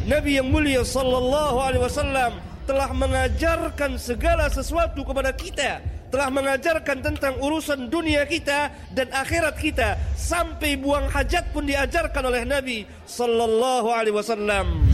Nabi yang mulia sallallahu alaihi wasallam telah mengajarkan segala sesuatu kepada kita, telah mengajarkan tentang urusan dunia kita dan akhirat kita, sampai buang hajat pun diajarkan oleh Nabi sallallahu alaihi wasallam.